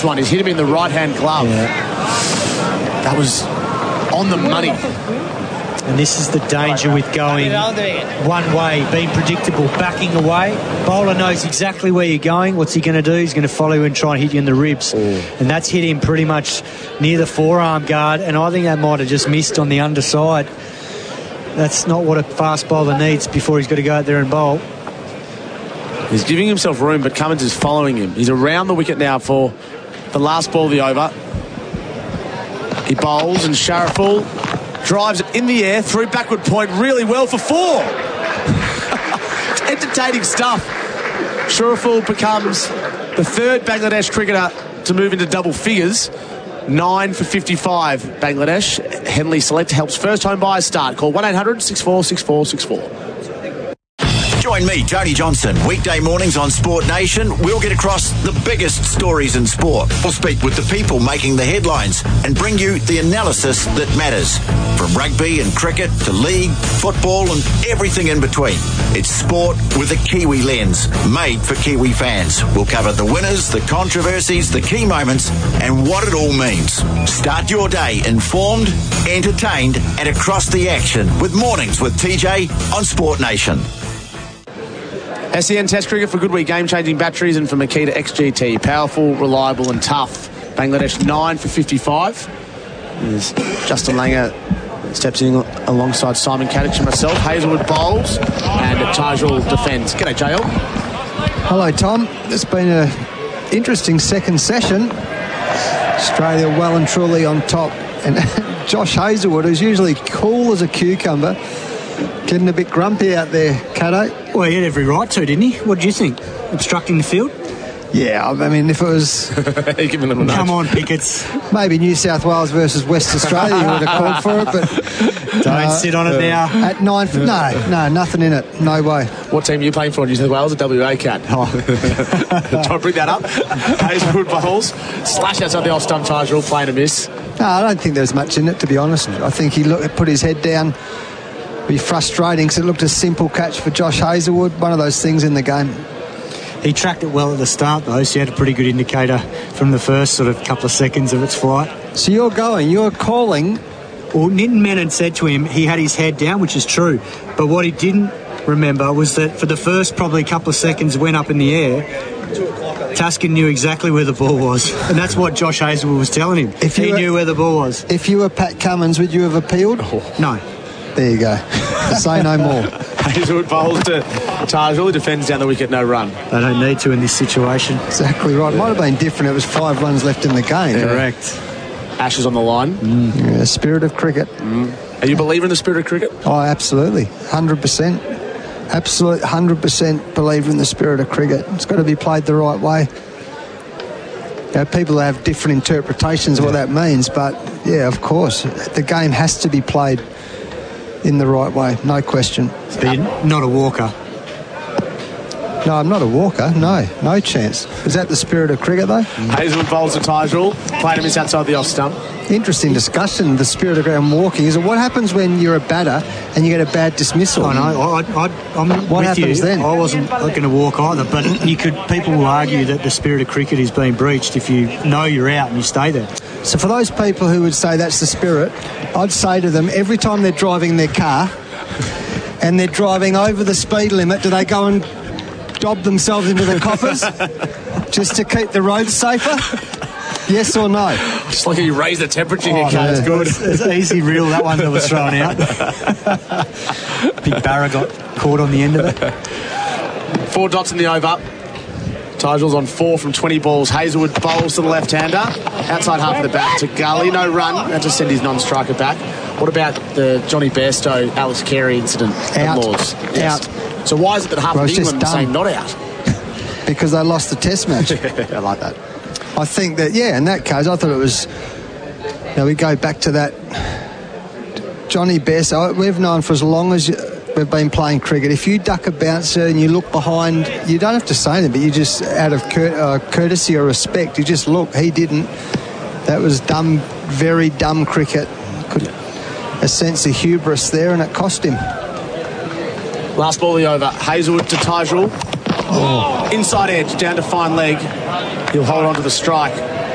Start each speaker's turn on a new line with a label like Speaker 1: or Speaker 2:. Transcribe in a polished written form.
Speaker 1: one. He's hit him in the right-hand glove.
Speaker 2: Yeah.
Speaker 1: That was on the money.
Speaker 2: And this is the danger with going one way, being predictable, backing away. Bowler knows exactly where you're going. What's he going to do? He's going to follow you and try and hit you in the ribs. And that's hit him pretty much near the forearm guard, and I think that might have just missed on the underside. That's not what a fast bowler needs before he's got to go out there and bowl.
Speaker 1: He's giving himself room, but Cummins is following him. He's around the wicket now for the last ball of the over. He bowls, and Shariful drives it in the air through backward point really well for 4. It's entertaining stuff. Shariful becomes the third Bangladesh cricketer to move into double figures. 9 for 55 Bangladesh. Henley Select helps first home buyers start. Call 1-800-646464.
Speaker 3: Join me, Tony Johnson, weekday mornings on Sport Nation. We'll get across the biggest stories in sport. We'll speak with the people making the headlines and bring you the analysis that matters. From rugby and cricket to league, football and everything in between. It's sport with a Kiwi lens, made for Kiwi fans. We'll cover the winners, the controversies, the key moments and what it all means. Start your day informed, entertained and across the action with Mornings with TJ on Sport Nation.
Speaker 1: SEN Test Cricket for Goodwee, game-changing batteries, and for Makita XGT. Powerful, reliable and tough. Bangladesh 9 for 55. There's Justin Langer steps in alongside Simon Kadich and myself. Hazelwood bowls and Tajul defends. G'day, JL.
Speaker 4: Hello, Tom. It's been an interesting second session. Australia well and truly on top. And Josh Hazlewood, who's usually cool as a cucumber, getting a bit grumpy out there, Caddo.
Speaker 2: Well, he had every right to, didn't he? What do you think? Obstructing the field?
Speaker 4: Yeah, I mean, if it was...
Speaker 1: Giving them a nudge.
Speaker 2: Come on, Pickets.
Speaker 4: Maybe New South Wales versus West Australia, you would have called for it, but...
Speaker 2: Don't sit on it now.
Speaker 4: At 9... No, nothing in it. No way.
Speaker 1: What team are you playing for, New South Wales or WA, Cat?
Speaker 4: Oh.
Speaker 1: Don't bring that up. Hazelwood bowls. Slash outside the off-stump. Tajul playing a miss.
Speaker 4: No, I don't think there's much in it, to be honest. I think he put his head down. Be frustrating because it looked a simple catch for Josh Hazlewood. One of those things in the game.
Speaker 2: He tracked it well at the start, though, so he had a pretty good indicator from the first sort of couple of seconds of its flight.
Speaker 4: So you're calling.
Speaker 2: Well, Nitin Menon said to him he had his head down, which is true. But what he didn't remember was that for the first probably couple of seconds went up in the air, Taskin knew exactly where the ball was. And that's what Josh Hazlewood was telling him. He knew where the ball was.
Speaker 4: If you were Pat Cummins, would you have appealed?
Speaker 2: No.
Speaker 4: There you go. Say no more.
Speaker 1: Hazelwood bowls to Tajul, who defends down the wicket, no run.
Speaker 2: They don't need to in this situation.
Speaker 4: Exactly right. Might have been different. It was 5 runs left in the game.
Speaker 2: Correct.
Speaker 1: Ashes on the line.
Speaker 4: Yeah, spirit of cricket.
Speaker 1: Are you a believer in the spirit of cricket?
Speaker 4: Oh, absolutely. 100%. Absolute 100% believer in the spirit of cricket. It's got to be played the right way. People have different interpretations of what that means, but yeah, of course, the game has to be played in the right way, no question.
Speaker 2: But you're not a walker.
Speaker 4: No, I'm not a walker. No chance. Is that the spirit of cricket, though?
Speaker 1: Hazelwood bowls to Tajul. Played a miss outside the off stump.
Speaker 4: Interesting discussion, the spirit of ground walking. Is it what happens when you're a batter and you get a bad dismissal?
Speaker 2: I know. I'm
Speaker 4: what
Speaker 2: with
Speaker 4: happens
Speaker 2: you.
Speaker 4: then?
Speaker 2: I wasn't going to walk either, but people will argue that the spirit of cricket is being breached if you know you're out and you stay there.
Speaker 4: So for those people who would say that's the spirit, I'd say to them, every time they're driving their car and they're driving over the speed limit, do they go and dob themselves into the coppers just to keep the roads safer? Yes or no?
Speaker 1: Just like you raise the temperature here, Kat. It's good.
Speaker 2: It's an easy reel, that one that was thrown out. Big Barra got caught on the end of it.
Speaker 1: 4 dots in the over. Tajul's on 4 from 20 balls. Hazelwood bowls to the left-hander. Outside half of the bat to Gully. No run. Had to send his non-striker bairstow. What about the Johnny Bairstow, Alex Carey incident at Lords?
Speaker 4: Out.
Speaker 1: So why is it that half of England are saying not out?
Speaker 4: Because they lost the test match.
Speaker 1: I like that.
Speaker 4: I think that, in that case, I thought it was... we go back to that Johnny Bairstow. We've known for as long as we've been playing cricket, if you duck a bouncer and you look behind, you don't have to say anything, but you just, out of courtesy or respect, you just look. He didn't. That was dumb, very dumb cricket. A sense of hubris there, and it cost him.
Speaker 1: Last ball of the over. Hazelwood to Tajul. Inside edge, down to fine leg. He'll hold on to the strike.